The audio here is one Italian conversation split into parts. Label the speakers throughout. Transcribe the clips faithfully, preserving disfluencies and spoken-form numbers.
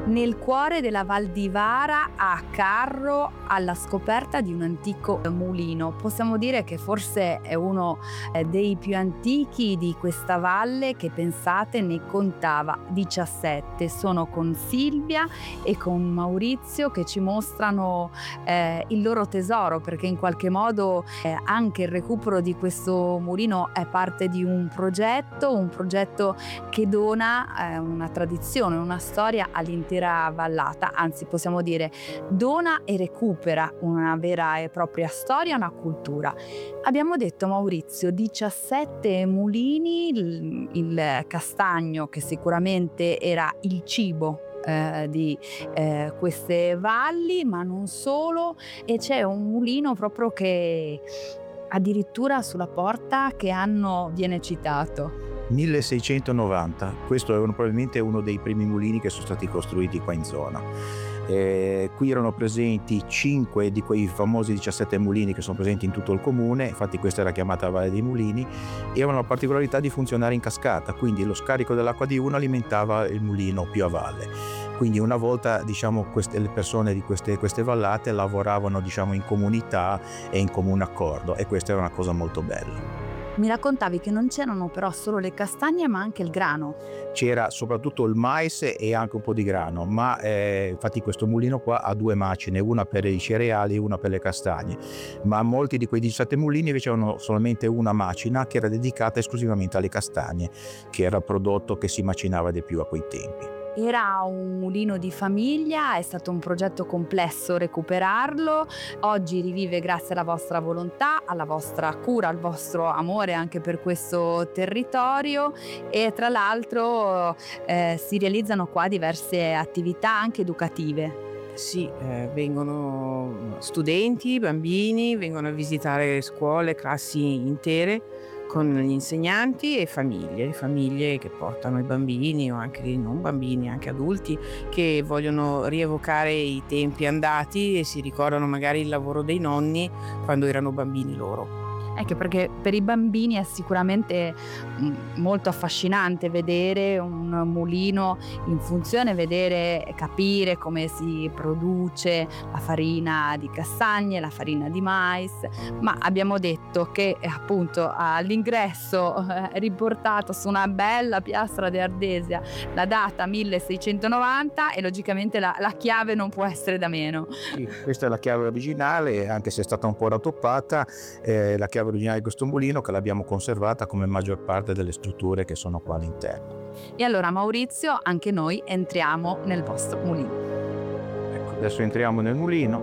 Speaker 1: nel cuore della Val di Vara, a Carro, alla scoperta di un antico mulino. Possiamo dire che forse è uno eh, dei più antichi di questa valle, che pensate ne contava diciassette. Sono con Silvia e con Maurizio che ci mostrano eh, il loro tesoro, perché in qualche modo eh, anche il recupero di questo mulino è parte di un progetto, un progetto che dona eh, una tradizione, una storia all'intera vallata, anzi possiamo dire dona e recupera una vera e propria storia, una cultura. Abbiamo detto, Maurizio, diciassette mulini, il, il castagno che sicuramente era il cibo Eh, di eh, queste valli, ma non solo, e c'è un mulino proprio che addirittura sulla porta che anno viene citato.
Speaker 2: milleseicentonovanta, questo è uno, probabilmente uno dei primi mulini che sono stati costruiti qua in zona. Eh, qui erano presenti cinque di quei famosi diciassette mulini che sono presenti in tutto il comune, infatti questa era chiamata Valle dei Mulini, e avevano la particolarità di funzionare in cascata, quindi lo scarico dell'acqua di uno alimentava il mulino più a valle. Quindi una volta, diciamo, queste, le persone di queste, queste vallate lavoravano, diciamo, in comunità e in comune accordo, e questa era una cosa molto bella.
Speaker 1: Mi raccontavi che non c'erano però solo le castagne, ma anche il grano.
Speaker 2: C'era soprattutto il mais e anche un po' di grano, ma eh, infatti questo mulino qua ha due macine, una per i cereali e una per le castagne, ma molti di quei diciassette mulini invece avevano solamente una macina che era dedicata esclusivamente alle castagne, che era il prodotto che si macinava di più a quei tempi.
Speaker 1: Era un mulino di famiglia, è stato un progetto complesso recuperarlo. Oggi rivive grazie alla vostra volontà, alla vostra cura, al vostro amore anche per questo territorio, e tra l'altro eh, si realizzano qua diverse attività anche educative.
Speaker 3: Sì, eh, vengono studenti, bambini, vengono a visitare scuole, classi intere con gli insegnanti e famiglie, famiglie che portano i bambini o anche non bambini, anche adulti che vogliono rievocare i tempi andati e si ricordano magari il lavoro dei nonni quando erano bambini loro.
Speaker 1: Ecco, perché per i bambini è sicuramente molto affascinante vedere un mulino in funzione, vedere e capire come si produce la farina di castagne, la farina di mais, ma abbiamo detto che appunto all'ingresso è riportato su una bella piastra di Ardesia la data milleseicentonovanta, e logicamente la, la chiave non può essere da meno.
Speaker 2: Sì, questa è la chiave originale, anche se è stata un po' rattoppata, eh, la chiave originale di questo mulino, che l'abbiamo conservata come maggior parte delle strutture che sono qua all'interno.
Speaker 1: E allora, Maurizio, anche noi entriamo nel vostro mulino.
Speaker 2: Ecco, adesso entriamo nel mulino.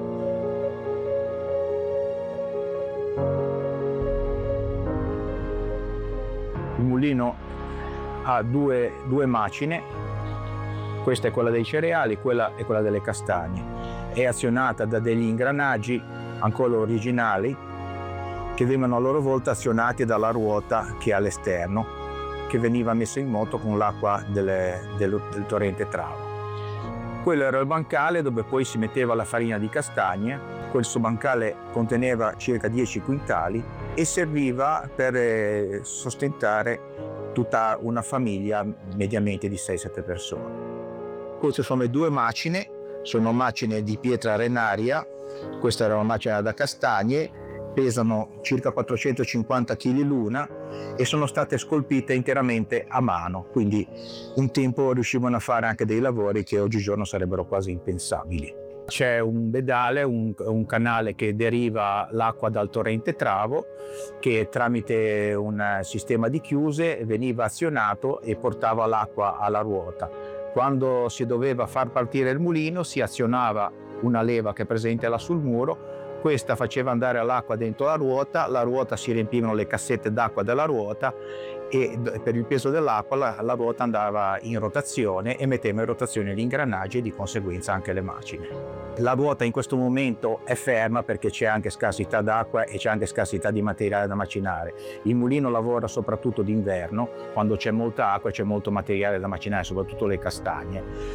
Speaker 2: Il mulino ha due, due macine, questa è quella dei cereali, quella è quella delle castagne. È azionata da degli ingranaggi ancora originali, che venivano a loro volta azionati dalla ruota che è all'esterno, che veniva messa in moto con l'acqua del, del, del torrente Travo. Quello era il bancale dove poi si metteva la farina di castagne. Questo bancale conteneva circa dieci quintali e serviva per sostentare tutta una famiglia mediamente di sei sette persone. Queste sono le due macine, sono macine di pietra arenaria. Questa era una macina da castagne, pesano circa quattrocentocinquanta chili l'una e sono state scolpite interamente a mano, quindi un tempo riuscivano a fare anche dei lavori che oggigiorno sarebbero quasi impensabili. C'è un bedale, un, un canale che deriva l'acqua dal torrente Travo, che tramite un sistema di chiuse veniva azionato e portava l'acqua alla ruota. Quando si doveva far partire il mulino si azionava una leva che è presente là sul muro. Questa faceva andare l'acqua dentro la ruota, la ruota si riempivano le cassette d'acqua della ruota e per il peso dell'acqua la, la ruota andava in rotazione e metteva in rotazione gli ingranaggi e di conseguenza anche le macine. La ruota in questo momento è ferma perché c'è anche scarsità d'acqua e c'è anche scarsità di materiale da macinare. Il mulino lavora soprattutto d'inverno, quando c'è molta acqua e c'è molto materiale da macinare, soprattutto le castagne.